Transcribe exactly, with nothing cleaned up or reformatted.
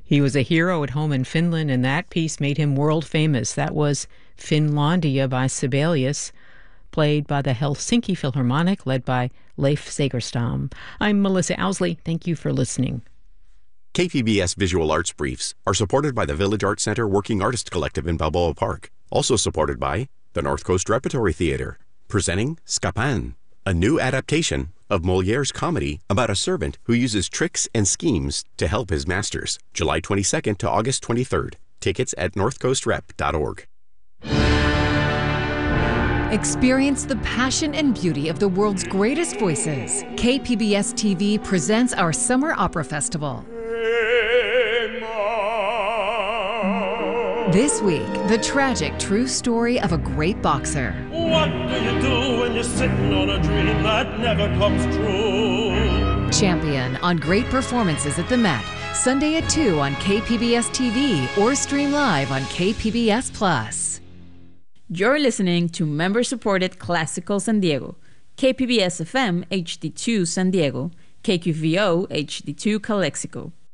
He was a hero at home in Finland, and that piece made him world famous. That was Finlandia by Sibelius, played by the Helsinki Philharmonic, led by Leif Segerstam. I'm Melissa Owsley. Thank you for listening. K P B S Visual Arts Briefs are supported by the Village Arts Center Working Artist Collective in Balboa Park. Also supported by the North Coast Repertory Theater, presenting Scapin, a new adaptation of Moliere's comedy about a servant who uses tricks and schemes to help his masters. July twenty-second to August twenty-third. Tickets at north coast rep dot org. Experience the passion and beauty of the world's greatest voices. K P B S T V presents our Summer Opera Festival. This week, the tragic true story of a great boxer. What do you do when you're sitting on a dream that never comes true? Champion on great performances at the Met, Sunday at two on K P B S T V or stream live on K P B S Plus. You're listening to member-supported Classical San Diego, K P B S F M H D two San Diego, K Q V O H D two Calexico.